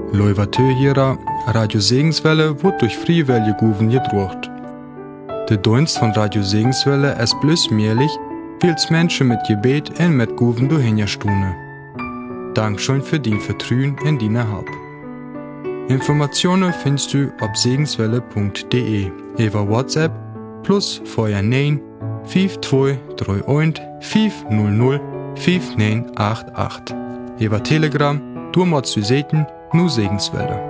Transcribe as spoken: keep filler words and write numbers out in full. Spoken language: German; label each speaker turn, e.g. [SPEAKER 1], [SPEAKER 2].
[SPEAKER 1] Leuvatö hierer, Radio Segenswelle wird durch Friewelle Guven gedruckt. Der Dienst von Radio Segenswelle ist bloß möglich, weil's Menschen mit Gebet und mit Guven durchhingerstune. Dankeschön für dein Vertrauen in deine Help. Informationen findest du auf segenswelle punkt de, über WhatsApp plus vorher neun fünf zwei drei eins fünf null null fünf neun acht acht. Über Telegram, du machst du Seiten, nur Segenswelle.